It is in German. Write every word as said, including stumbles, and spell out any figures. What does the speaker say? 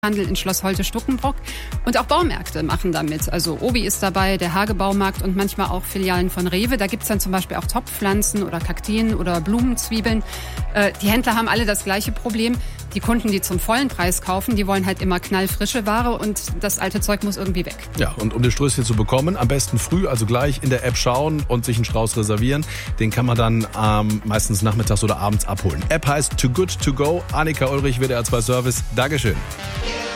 Handel in Schloss Holte-Stuckenbrock und auch Baumärkte machen da mit. Also Obi ist dabei, der Hage-Baumarkt und manchmal auch Filialen von Rewe. Da gibt's dann zum Beispiel auch Topfpflanzen oder Kakteen oder Blumenzwiebeln. Äh, die Händler haben alle das gleiche Problem. Die Kunden, die zum vollen Preis kaufen, die wollen halt immer knallfrische Ware und das alte Zeug muss irgendwie weg. Ja, und um das Strößchen zu bekommen, am besten früh, also gleich in der App schauen und sich einen Strauß reservieren. Den kann man dann ähm, meistens nachmittags oder abends abholen. App heißt Too Good To Go. Annika Ulrich, W D R zwei Service. Dankeschön.